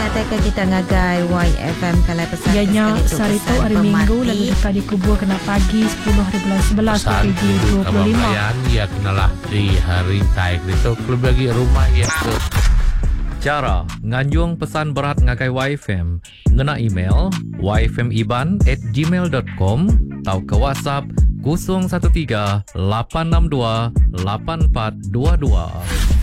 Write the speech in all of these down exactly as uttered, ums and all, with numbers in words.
ke kita ngagai Y F M kalau pesan ianya Sarito hari Minggu lalu dekat dikubur kena pagi sepuluh hari bulan sebelas video dua puluh lima ya kenalah di hari taik itu klub bagi rumah ya tu. Cara nganjung pesan berat ngagai Y F M ngena email y f m iban at gmail dot com atau ke WhatsApp kosong satu tiga lapan enam dua lapan empat dua dua.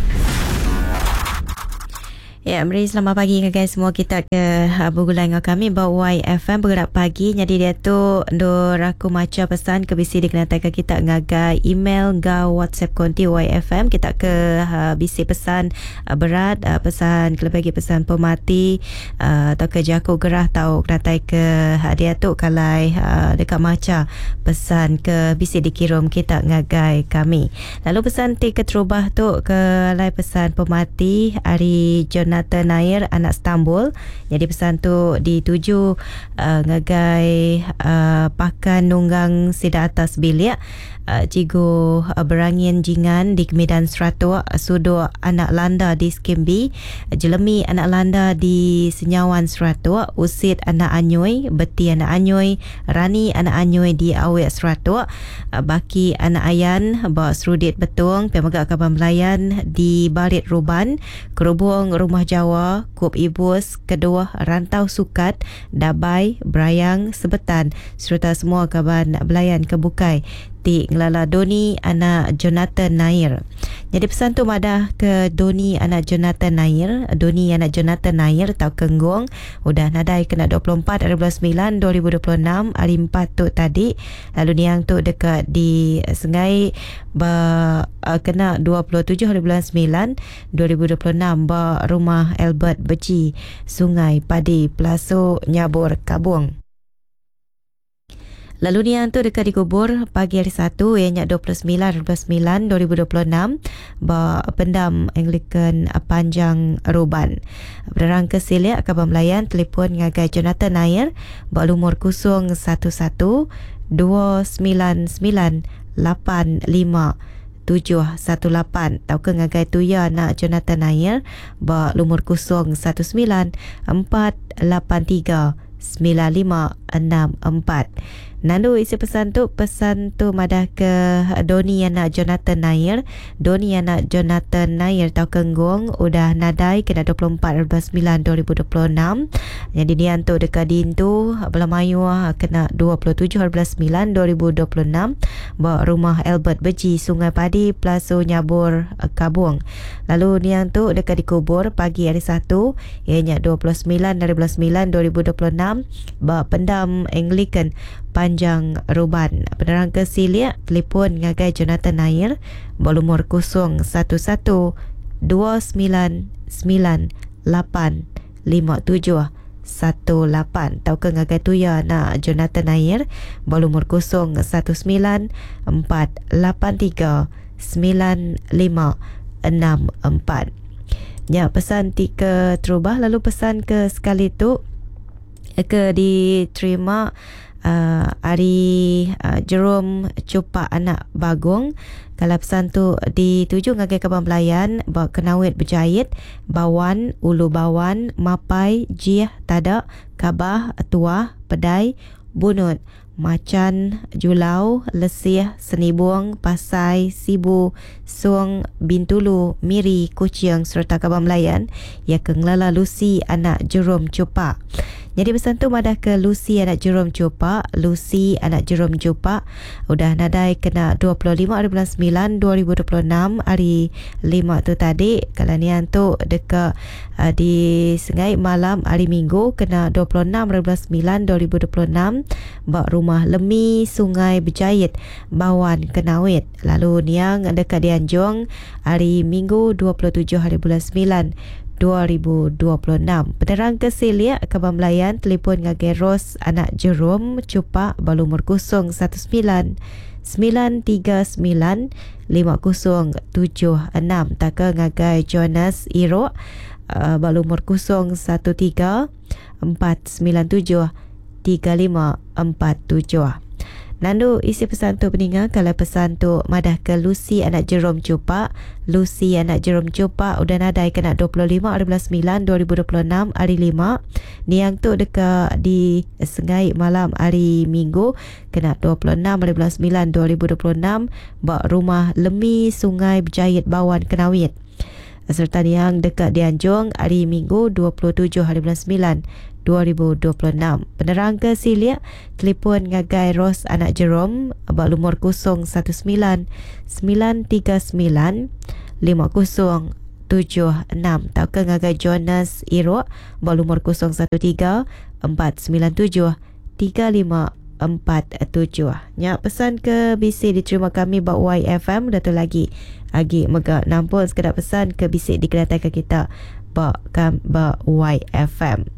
Ya, mari selamat pagi guys semua. Kita ke uh, bergulai dengan kami bawa Y F M bergerak pagi. Jadi dia tu ndor aku maca pesan ke bisi dikenatakan kita ngaga email ga WhatsApp konti Y F M. Kita ke uh, bisi pesan uh, berat uh, pesan kalau bagi pesan pemati uh, atau ke jaku gerah tahu kenatai ke uh, dia tu kalai uh, dekat maca pesan ke bisi dikirim kita ngagai kami. Lalu pesan ti ke terubah tu ke lai pesan pemati hari Jonathan Jonathan Nair anak Istanbul. Jadi pesan tu dituju uh, ngagai uh, pakan nunggang sida atas bilik uh, cigu uh, berangin jingan di Medan Seratua, sudu anak landa di Skimbi, jelemi anak landa di Senyawan Seratua, usit anak Anyoy, beti anak Anyoy, rani anak Anyoy di Awek Seratua, uh, baki anak Ayan bawa serudit betung pemegak kaban Melayan di Barit Ruban, kerubung rumah Jawa, Kup Ibus, kedua Rantau Sukat, Dabai, Brayang, Sebetan, serta semua kaban belayan kebukai di ngelala Doni anak Jonathan Nair. Jadi pesan tu madah ke Doni anak Jonathan Nair, Doni anak Jonathan Nair tau Kenggong, udah nadai kena dua puluh empat hari bulan sembilan dua ribu dua puluh enam hari empat tu tadi. Lalu niang tu dekat di Sengai ba, uh, kena dua puluh tujuh hari bulan sembilan dua ribu dua puluh enam ba rumah Albert Beji, Sungai Padi, Plaso Nyabur, Kabung. Lalu ni yang tu dekat dikubur pagi hari Sabtu ianya dua puluh sembilan bulan sembilan dua ribu dua puluh enam ba pendam Anglican Panjang Ruban. Berang ke Silia Kaban Melayan telefon ngagai Jonathan Nair ba lumur kosong satu satu dua sembilan sembilan lapan lima tujuh satu lapan tau ke ngagai tuya nak Jonathan Nair ba lumur kosong satu sembilan empat lapan tiga sembilan lima enam empat. Nandu isi pesan tu pesan tu madah ke Doni anak Jonathan Nair, Doni anak Jonathan Nair tau Kenggong udah nadai kena dua puluh empat bulan sembilan dua ribu dua puluh enam. Jadi dia tu dekat Dintu Belamayu kena dua puluh tujuh bulan sembilan dua ribu dua puluh enam bawa rumah Albert Beji, Sungai Padi, Plaso Nyabur, Kabung. Lalu ni yang tu dekat dikubur pagi hari Sabtu ianya dua puluh sembilan dari bulan sembilan dua ribu dua puluh enam bawa pendam Anglican Panjang Ruban. Penerang ke Silia telefon ngagai Jonathan Nair berumur kosong satu satu dua sembilan sembilan lapan lima tujuh satu lapan tau ke ngagai tuya nak Jonathan Nair berumur kosong satu sembilan empat lapan tiga sembilan lima enam empat. Ya, pesan tiga terubah. Lalu pesan ke sekali tu ke diterima Uh, hari uh, Jerome Cupak anak Bagong. Kalau pesan tu dituju ngagai Kaban Belayan bawa Kenawit Berjayit, Bawan, Ulu Bawan, Mapai, Jiah, Tadak, Kabah, Tuah, Pedai, Bunut, Macan, Julau, Lesih, Senibuang, Pasai, Sibu, Suang, Bintulu, Miri, Kuching serta Kaban Belayan ya ke ngelala Lucy anak Jerome Cupak. Jadi pesan tu madah ke Lucy anak Jerome Cupak, Lucy anak Jerome Cupak udah nadai kena dua puluh lima hari bulan sembilan dua ribu dua puluh enam hari lima tu tadi. Kalau ni tu dekat uh, di Sengai malam hari Minggu kena dua puluh enam hari bulan sembilan dua ribu dua puluh enam bawa rumah Lemi, Sungai Berjayit, Bawan, Kenawit. Lalu niang dekat di Anjong hari Minggu dua puluh tujuh hari bulan sembilan dua ribu dua puluh enam. Penerang ke Silia Kaban Melayan telefon ngagai Ros anak Jerome Cupak berumur kosong satu sembilan sembilan tiga sembilan lima kosong tujuh enam tak ke ngagai Jonas Iro uh, berumur kosong satu tiga empat sembilan tujuh tiga lima empat tujuh. Nandu isi pesan tu pendengar. Kalau pesan tu madah ke Lucy anak Jerome Cupak. Lucy anak Jerome Cupak udah nadai kena dua puluh lima hari bulan sembilan dua ribu dua puluh enam hari lima. Niang tu dekat di Sengai malam hari Minggu kena dua puluh enam hari bulan sembilan dua ribu dua puluh enam bak rumah Lemi Sungai Berjayit Bawan Kenawit. Serta yang dekat di Anjung hari Minggu dua puluh tujuh hari bulan sembilan dua ribu dua puluh enam. Penerang ke Silia telefon ngagai Ros anak Jerome abak lumur kosong satu sembilan sembilan tiga sembilan lima kosong tujuh enam. Tau ke ngagai Jonas Irok abak lumur kosong satu tiga empat sembilan tujuh tiga lima empat tujuh. Nyak pesan ke bisik diterima kami bak Y F M. Dah tu lagi agi mega nampun sekedar pesan ke bisik di kedai kita bak kam bak Y F M.